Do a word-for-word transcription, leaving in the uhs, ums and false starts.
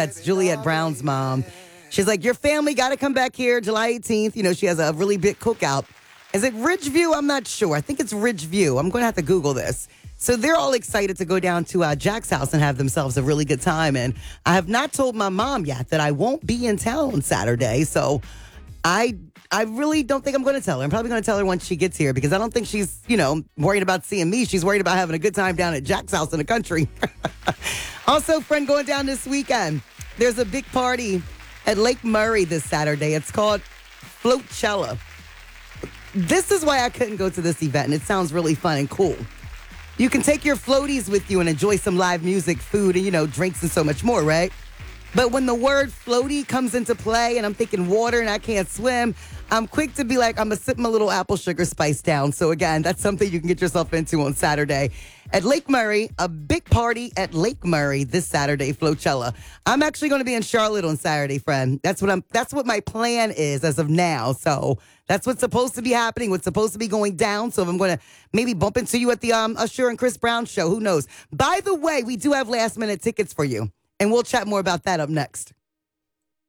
That's Juliet Brown's mom. She's like, your family got to come back here July eighteenth. You know, she has a really big cookout. Is it Ridgeview? I'm not sure. I think it's Ridgeview. I'm going to have to Google this. So they're all excited to go down to uh, Jack's house and have themselves a really good time. And I have not told my mom yet that I won't be in town on Saturday. So I I really don't think I'm going to tell her. I'm probably going to tell her once she gets here because I don't think she's, you know, worried about seeing me. She's worried about having a good time down at Jack's house in the country. Also, friend, going down this weekend, there's a big party at Lake Murray this Saturday. It's called Floatchella. This is why I couldn't go to this event, and it sounds really fun and cool. You can take your floaties with you and enjoy some live music, food, and, you know, drinks and so much more, right? But when the word floaty comes into play and I'm thinking water and I can't swim, I'm quick to be like, I'm going to sip my little apple sugar spice down. So, again, that's something you can get yourself into on Saturday. At Lake Murray, a big party at Lake Murray this Saturday, Floatchella. I'm actually going to be in Charlotte on Saturday, friend. That's what I'm. That's what my plan is as of now. So that's what's supposed to be happening, what's supposed to be going down. So if I'm going to maybe bump into you at the um, Usher and Chris Brown show, who knows? By the way, we do have last minute tickets for you, and we'll chat more about that up next.